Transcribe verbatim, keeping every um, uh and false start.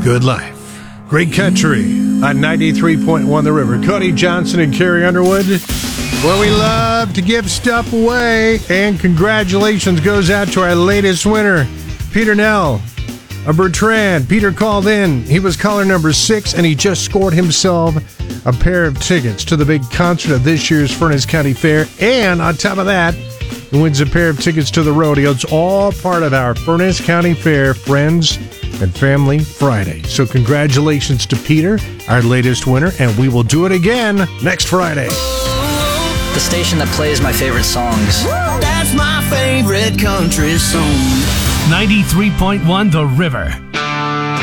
Good Life. Great country on ninety-three point one The River. Cody Johnson and Carrie Underwood, where we love to give stuff away. And congratulations goes out to our latest winner, Peter Nell of Bertrand. Peter called in. He was caller number six, and he just scored himself a pair of tickets to the big concert of this year's Furnace County Fair. And on top of that, he wins a pair of tickets to the rodeo. It's all part of our Furnace County Fair Friends and Family Friday. So congratulations to Peter, our latest winner, and we will do it again next Friday. The station that plays my favorite songs. That's my favorite country song. ninety-three point one The River.